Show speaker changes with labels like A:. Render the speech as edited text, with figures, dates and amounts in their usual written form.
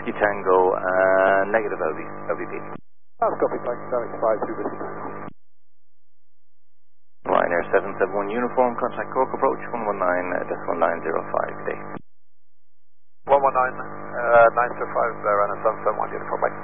A: Whiskey Tango, negative LVP.
B: I've copied, thanks, Alex 52 Whiskey Tango.
A: Ryanair 771 uniform, contact Cork approach 119.905 today.
B: 119.905, Ryanair 771 uniform, bye.